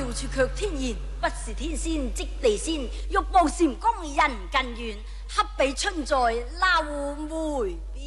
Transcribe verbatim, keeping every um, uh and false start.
處卻天然，不是天仙即地仙，欲報禪宮人近遠，恰比春在撈梅